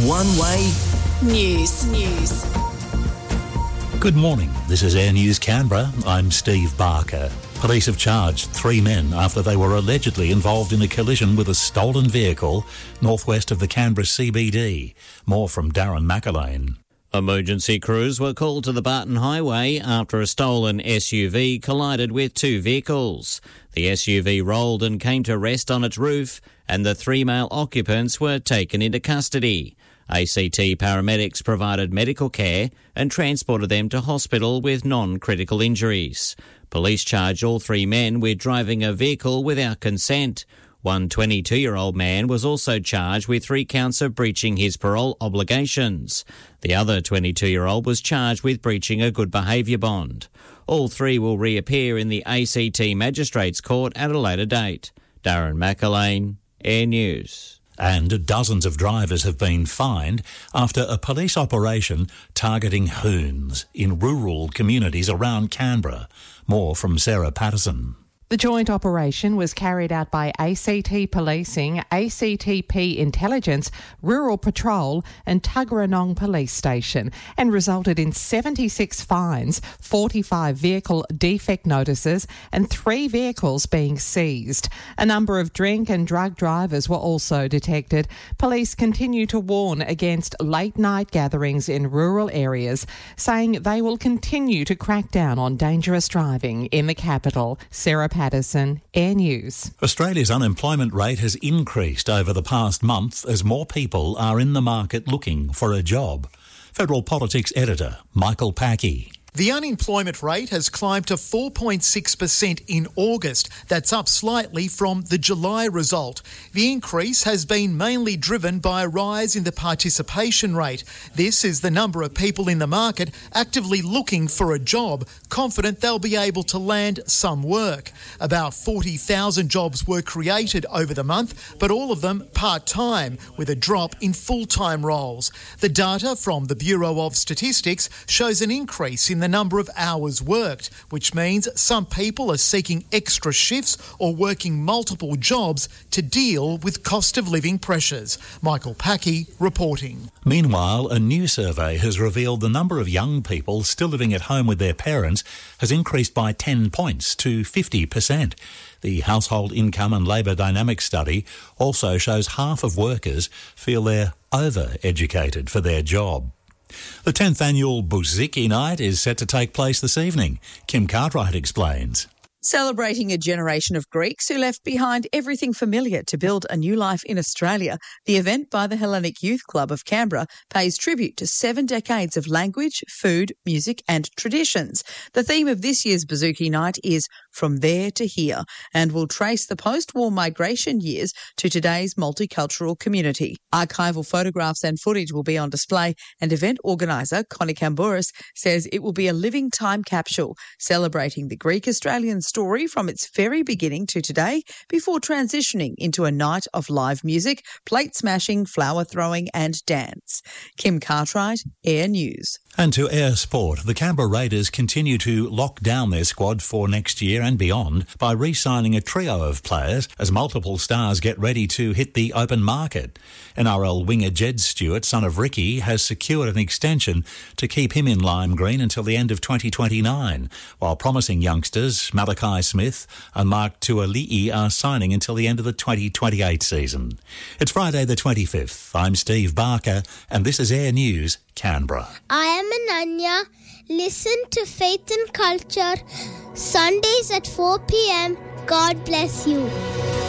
One Way News. Good morning. This is Air News Canberra. I'm Steve Barker. Police have charged 3 men after they were allegedly involved in a collision with a stolen vehicle northwest of the Canberra CBD. More from Darren McAlane. Emergency crews were called to the Barton Highway after a stolen SUV collided with 2 vehicles. The SUV rolled and came to rest on its roof, and the 3 male occupants were taken into custody. ACT paramedics provided medical care and transported them to hospital with non-critical injuries. Police charged all 3 men with driving a vehicle without consent. One 22-year-old man was also charged with 3 counts of breaching his parole obligations. The other 22-year-old was charged with breaching a good behaviour bond. All 3 will reappear in the ACT Magistrates Court at a later date. Darren McAlane, Air News. And dozens of drivers have been fined after a police operation targeting hoons in rural communities around Canberra. More from Sarah Patterson. The joint operation was carried out by ACT Policing, ACTP Intelligence, Rural Patrol and Tuggeranong Police Station and resulted in 76 fines, 45 vehicle defect notices and 3 vehicles being seized. A number of drink and drug drivers were also detected. Police continue to warn against late-night gatherings in rural areas, saying they will continue to crack down on dangerous driving in the capital. Sarah Patterson, Air News. Australia's unemployment rate has increased over the past month as more people are in the market looking for a job. Federal Politics Editor Michael Packey. The unemployment rate has climbed to 4.6% in August. That's up slightly from the July result. The increase has been mainly driven by a rise in the participation rate. This is the number of people in the market actively looking for a job, confident they'll be able to land some work. About 40,000 jobs were created over the month, but all of them part-time, with a drop in full-time roles. The data from the Bureau of Statistics shows an increase in the number of hours worked, which means some people are seeking extra shifts or working multiple jobs to deal with cost of living pressures. Michael Packey reporting. Meanwhile, a new survey has revealed the number of young people still living at home with their parents has increased by 10 points to 50%. The Household Income and Labour Dynamics study also shows half of workers feel they're over-educated for their job. The 10th annual Buziki Night is set to take place this evening. Kim Cartwright explains. Celebrating a generation of Greeks who left behind everything familiar to build a new life in Australia, the event by the Hellenic Youth Club of Canberra pays tribute to 7 decades of language, food, music and traditions. The theme of this year's Buziki Night is From There to Here and will trace the post-war migration years to today's multicultural community. Archival photographs and footage will be on display, and event organiser Connie Kambouris says it will be a living time capsule celebrating the Greek-Australian story from its very beginning to today before transitioning into a night of live music, plate smashing, flower throwing and dance. Kim Cartwright, Air News. And to Air Sport, the Canberra Raiders continue to lock down their squad for next year and beyond by re-signing a trio of players as multiple stars get ready to hit the open market. NRL winger Jed Stewart, son of Ricky, has secured an extension to keep him in lime green until the end of 2029, while promising youngsters Malachi Smith and Mark Tuali'i are signing until the end of the 2028 season. It's Friday the 25th. I'm Steve Barker and this is Air News Canberra. I am Ananya. Listen to Faith and Culture Sundays at 4 p.m. God bless you.